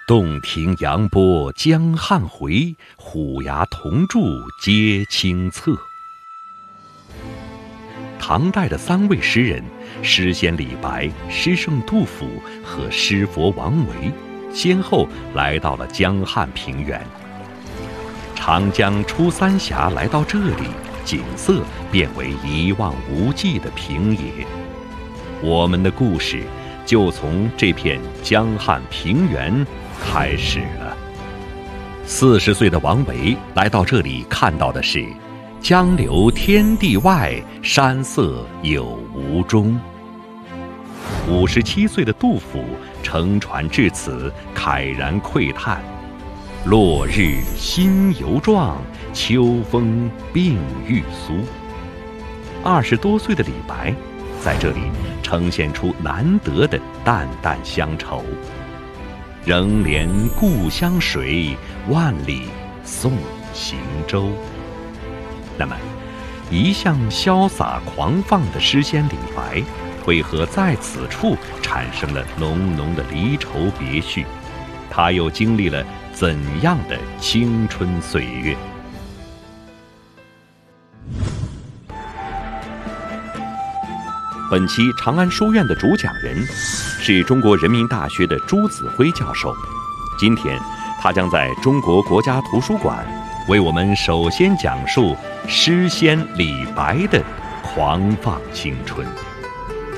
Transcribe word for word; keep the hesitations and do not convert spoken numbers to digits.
洞庭扬波江汉回，虎牙铜柱皆清侧。唐代的三位诗人，诗仙李白、诗圣杜甫和诗佛王维，先后来到了江汉平原。长江出三峡来到这里，景色变为一望无际的平野。我们的故事就从这片江汉平原开始了。四十岁的王维来到这里，看到的是江流天地外，山色有无中。五十七岁的杜甫乘船至此，慨然喟叹：落日心犹壮，秋风鬓欲苏。二十多岁的李白在这里呈现出难得的淡淡乡愁：仍怜故乡水，万里送行舟。那么，一向潇洒狂放的诗仙李白，为何在此处产生了浓浓的离愁别绪？他又经历了怎样的青春岁月？本期长安书院的主讲人是中国人民大学的朱子辉教授。今天，他将在中国国家图书馆为我们首先讲述诗仙李白的狂放青春。